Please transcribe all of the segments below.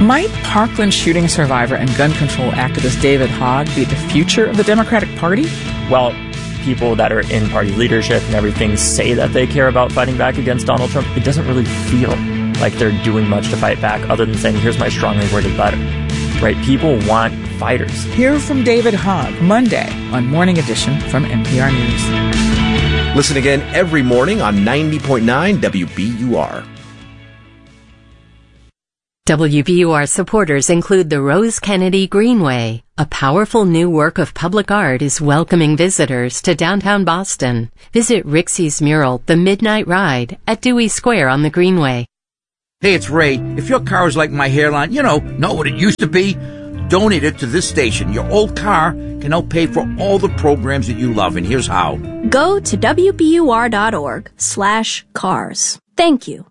Might Parkland shooting survivor and gun control activist David Hogg be the future of the Democratic Party? Well, people that are in party leadership and everything say that they care about fighting back against Donald Trump. It doesn't really feel like they're doing much to fight back other than saying, here's my strongly worded letter. Right? People want fighters. Hear from David Hogg Monday on Morning Edition from NPR News. Listen again every morning on 90.9 WBUR. WBUR supporters include the Rose Kennedy Greenway. A powerful new work of public art is welcoming visitors to downtown Boston. Visit Rixey's mural, The Midnight Ride, at Dewey Square on the Greenway. Hey, it's Ray. If your car is like my hairline, not what it used to be, donate it to this station. Your old car can help pay for all the programs that you love, and here's how. Go to WBUR.org/cars. Thank you.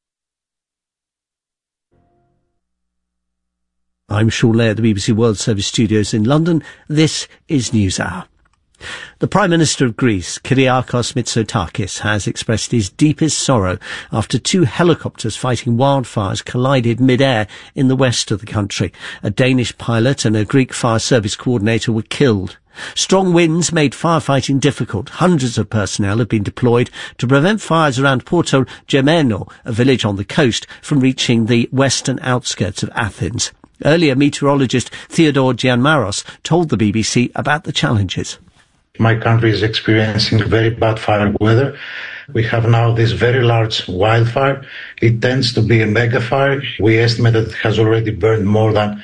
I'm Shaun Laird at the BBC World Service Studios in London. This is NewsHour. The Prime Minister of Greece, Kyriakos Mitsotakis, has expressed his deepest sorrow after 2 helicopters fighting wildfires collided mid-air in the west of the country. A Danish pilot and a Greek fire service coordinator were killed. Strong winds made firefighting difficult. Hundreds of personnel have been deployed to prevent fires around Porto Gemeno, a village on the coast, from reaching the western outskirts of Athens. Earlier, meteorologist Theodore Gianmaros told the BBC about the challenges. My country is experiencing very bad fire weather. We have now this very large wildfire. It tends to be a mega fire. We estimate that it has already burned more than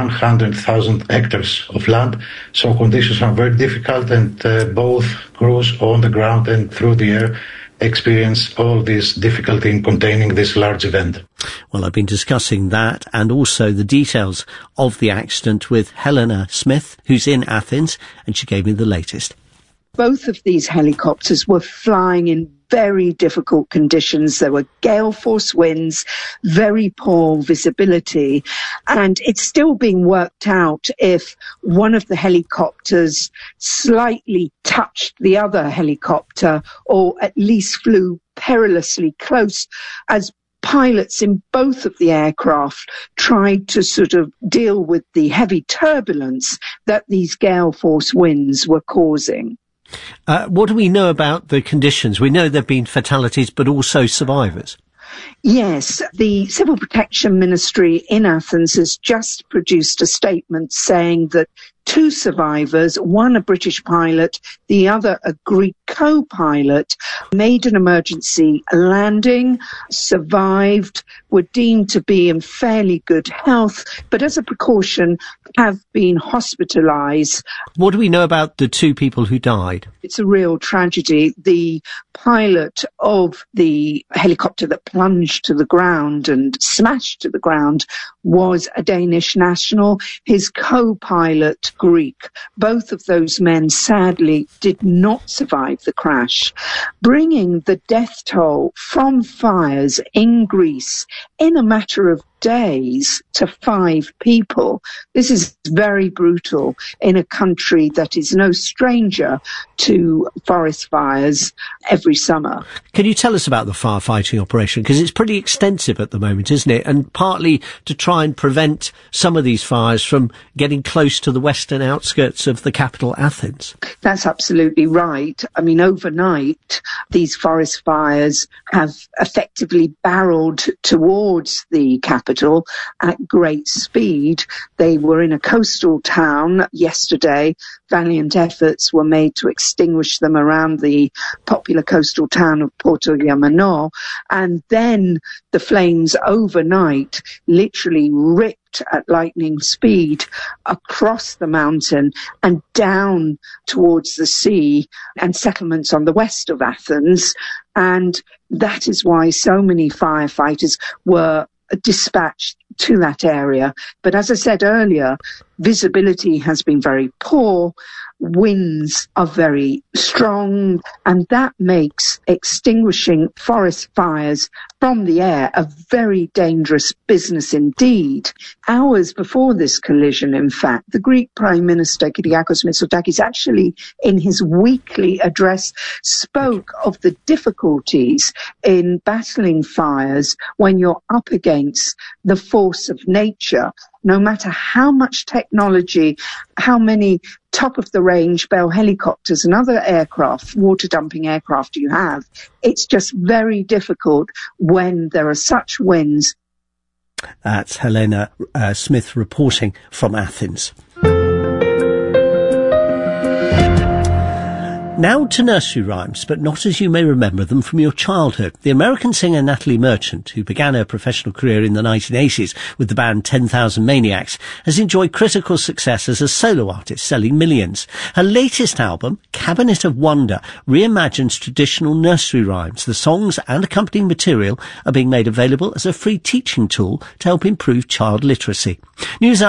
100,000 hectares of land. So conditions are very difficult, and both crews on the ground and through the air experience all this difficulty in containing this large event. Well, I've been discussing that and also the details of the accident with Helena Smith, who's in Athens, and she gave me the latest. Both of these helicopters were flying in very difficult conditions. There were gale force winds, very poor visibility, and it's still being worked out if one of the helicopters slightly touched the other helicopter or at least flew perilously close, as pilots in both of the aircraft tried to sort of deal with the heavy turbulence that these gale force winds were causing. What do we know about the conditions? We know there have been fatalities, but also survivors. Yes, the Civil Protection Ministry in Athens has just produced a statement saying that 2 survivors, one a British pilot, the other a Greek co-pilot, made an emergency landing, survived, were deemed to be in fairly good health, but as a precaution have been hospitalised. What do we know about the 2 people who died? It's a real tragedy. The pilot of the helicopter that plunged to the ground and smashed to the ground was a Danish national. His co-pilot, Greek. Both of those men sadly did not survive the crash, bringing the death toll from fires in Greece in a matter of days to 5 people. This is very brutal in a country that is no stranger to forest fires every summer. Can you tell us about the firefighting operation? Because it's pretty extensive at the moment, isn't it? And partly to try and prevent some of these fires from getting close to the western outskirts of the capital, Athens. That's absolutely right. I mean, overnight, these forest fires have effectively barreled towards the capital at great speed. They were in a coastal town yesterday. Valiant efforts were made to extinguish them around the popular coastal town of Porto Gemeno, and then the flames overnight literally ripped at lightning speed across the mountain and down towards the sea and settlements on the west of Athens. And that is why so many firefighters were dispatched to that area. But as I said earlier, visibility has been very poor, winds are very strong, and that makes extinguishing forest fires from the air a very dangerous business indeed. Hours before this collision, in fact, the Greek Prime Minister Kyriakos Mitsotakis actually in his weekly address spoke of the difficulties in battling fires when you're up against the force of nature. No matter how much technology, how many top-of-the-range Bell helicopters and other aircraft, water-dumping aircraft you have, it's just very difficult when there are such winds. That's Helena Smith reporting from Athens. Now to nursery rhymes, but not as you may remember them from your childhood. The American singer Natalie Merchant, who began her professional career in the 1980s with the band 10,000 Maniacs, has enjoyed critical success as a solo artist, selling millions. Her latest album, Cabinet of Wonder, reimagines traditional nursery rhymes. The songs and accompanying material are being made available as a free teaching tool to help improve child literacy. News